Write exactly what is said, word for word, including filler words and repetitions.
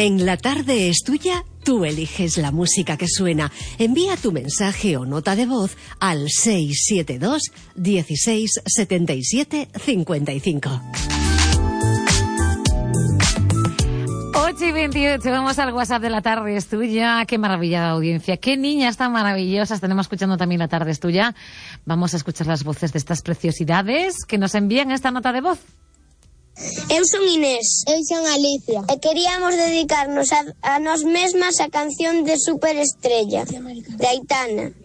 En La Tarde es Tuya, tú eliges la música que suena. Envía tu mensaje o nota de voz al seis siete dos, dieciséis, setenta y siete, cincuenta y cinco. ocho y veintiocho, vamos al WhatsApp de La Tarde es Tuya. Qué maravilla de audiencia, qué niñas tan maravillosas tenemos escuchando también La Tarde es Tuya. Vamos a escuchar las voces de estas preciosidades que nos envían esta nota de voz. Eu son Inés. Eu son Alicia. E queríamos dedicarnos a, a nós mesmas a canción de Superestrella, de Aitana.